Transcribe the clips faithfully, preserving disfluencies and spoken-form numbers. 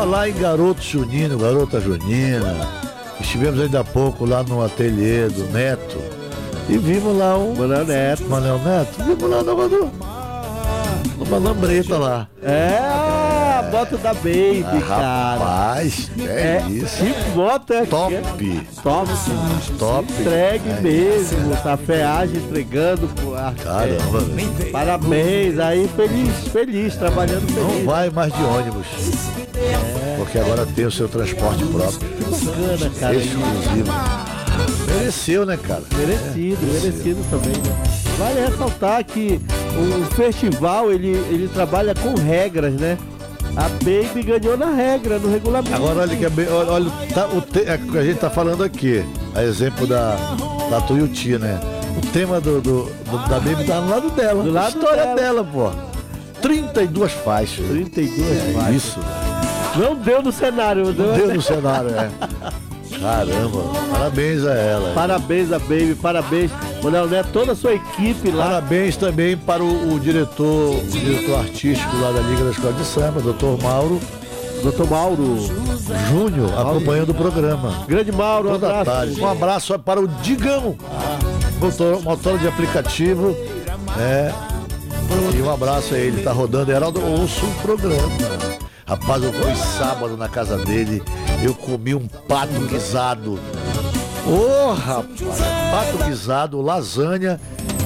falar em garoto junino, garota junina, estivemos ainda há pouco lá no ateliê do Neto e vimos lá o Manuel Neto. Manuel Neto, vimos lá no, no, numa lambreta lá. É, a moto da Baby, Ah, cara. rapaz, é, É, isso. que moto é Top. Top, Top. entregue É mesmo, tá feagem entregando. pô, a- Caramba, velho. é, parabéns, aí feliz, feliz, trabalhando Não feliz. vai mais de ônibus. Porque agora tem o seu transporte próprio. Que bacana, cara. Exclusivo. Mereceu, né, cara? Merecido, merecido também, né? Vale ressaltar que o festival, ele, ele trabalha com regras, né? A Baby ganhou na regra, no regulamento. Agora olha que é bem, olha, olha tá, o te, é o que a gente tá falando aqui, a exemplo da, da Tuiuti, né? O tema do, do, do- da Baby tá no lado dela. Do lado a história dela. dela, pô. trinta e duas faixas. trinta e duas É faixas. isso. Não deu no cenário, deu. Deu no cenário, é. Caramba, parabéns a ela. Parabéns a Baby, parabéns, Manuel Neto, toda a sua equipe lá. Parabéns também para o, o diretor, o diretor artístico lá da Liga da Escola de Samba, doutor Mauro doutor Mauro Júnior, acompanhando o programa. Grande Mauro, um Toda abraço. tarde. Um abraço para o Digão, motor, motor de aplicativo. É. E um abraço a ele, tá rodando. Heraldo, ouço o programa. Rapaz, eu fui sábado na casa dele, eu comi um pato guisado. Ô, rapaz, pato guisado, lasanha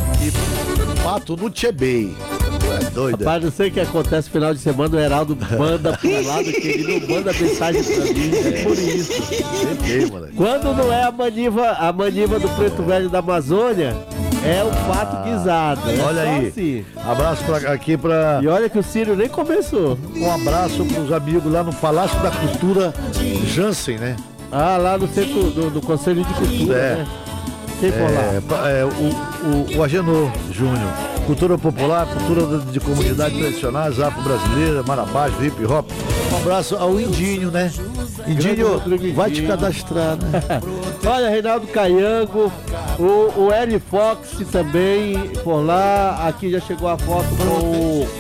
e pato no tchebei. É doido. Rapaz, não sei o que acontece no final de semana, o Heraldo manda pro lado que ele não manda mensagem pra mim, é por isso. Cheguei, moleque. Quando não é a maniva, a maniva do Preto Velho da Amazônia, é o pato guisado. É Olha só aí. assim. Abraço pra, aqui para E olha que o Círio nem começou. um abraço pros amigos lá no Palácio da Cultura Jansen, né? Ah, lá no centro do, do Conselho de Cultura, É. né? Quem por lá? É, pa- é, o, o, o Agenor Júnior. Cultura popular, cultura de, de comunidade tradicionais, afro-brasileira, marabás, hip hop. Um abraço ao Indinho, né? Indinho, Rodrigo vai te Indinho. cadastrar, né? Olha, Reinaldo Caiango, o, o Eli Fox também por lá. Aqui já chegou a foto com o,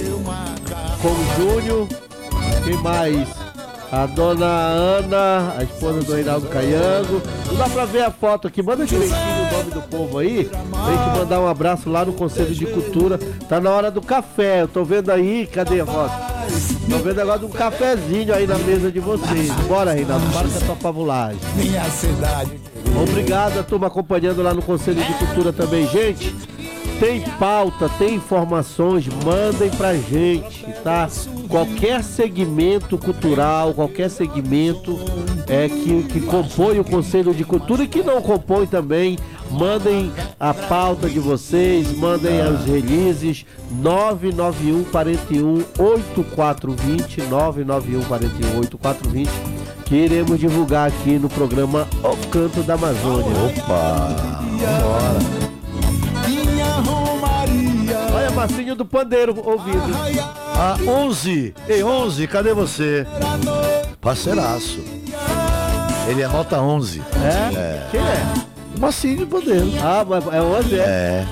com o Júnior. Quem mais? A dona Ana, a esposa do Reinaldo Caiango. Não dá pra ver a foto aqui. Manda direitinho o nome do povo aí. Pra gente mandar um abraço lá no Conselho de Cultura. Tá na hora do café. Eu tô vendo aí. Cadê a foto? Tô vendo agora de um cafezinho aí na mesa de vocês. Bora, Reinaldo. Para com a tua pavulagem. Minha cidade. Obrigado a turma acompanhando lá no Conselho de Cultura também, gente. Tem pauta, tem informações, mandem pra gente, tá? Qualquer segmento cultural, qualquer segmento é, que, que compõe o Conselho de Cultura e que não compõe também, mandem a pauta de vocês, mandem as releases nove nove um, quatro um, oito quatro dois zero, nove nove um, quatro um, oito quatro dois zero, que iremos divulgar aqui no programa O Canto da Amazônia. Opa! Bora! Minha Romaria. Olha, Marcinho do Pandeiro ouvindo. A onze, ei onze, cadê você? Parceiraço. Ele é nota onze. É? É. Quem é? Macinho Pandeiro. Ah, mas é onde é? É.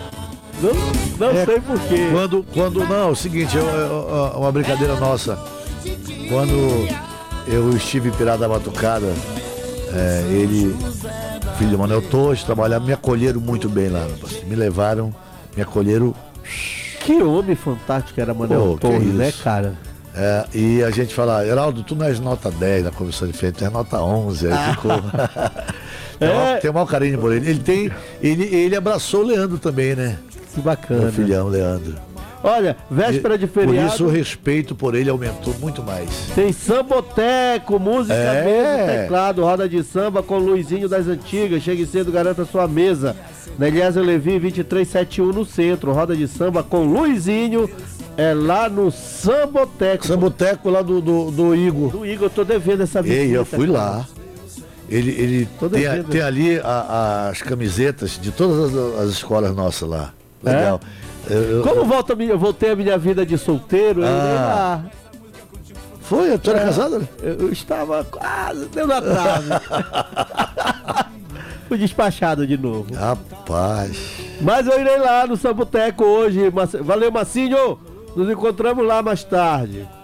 Não, não É, sei porquê. Quando, quando, não, é o seguinte, é, é, é uma brincadeira nossa. Quando eu estive em Pirá da Batucada, é, ele, filho do Manuel Torres, trabalhava, me acolheram muito bem lá. Me levaram, me acolheram. Que homem fantástico era Manuel Pô, que Torres, né, isso. cara? É, e a gente fala, Heraldo, tu não és nota dez na comissão de frente, tu és nota onze. Aí ficou. tem, É. um, tem um mau carinho por ele. Ele, tem, ele, ele abraçou o Leandro também, né? Que bacana. Meu filhão, Leandro. Olha, véspera de Por feriado, isso o respeito por ele aumentou muito mais. tem samboteco, música É. mesmo, teclado, roda de samba com Luizinho das Antigas. Chegue cedo, garanta sua mesa. Na Eliezer Levi, vinte e três setenta e um no centro. Roda de samba com Luizinho, é lá no Samboteco. Samboteco lá do, do, do Igor. Do Igor, eu tô devendo essa visita. Ei, eu fui cara. lá. Ele, ele Tô tem, devendo. tem ali a- as camisetas de todas as, as escolas nossas lá. Legal. Eu- eu- Como volta, a minha- eu voltei a minha vida de solteiro, eu Ah. irei lá. Foi? Tu era É. casado? Né? Eu, eu estava quase deu na trave. Fui despachado de novo. Rapaz. Mas eu irei lá no Samboteco hoje. Mac- Valeu, Massinho! Nos encontramos lá mais tarde.